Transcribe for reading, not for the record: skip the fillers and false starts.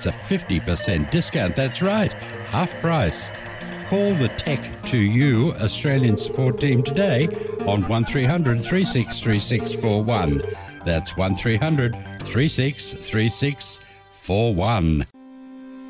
That's a 50% discount. That's right, half price. Call the Tech to You Australian support team today on 1300 363641. That's 1300 363641.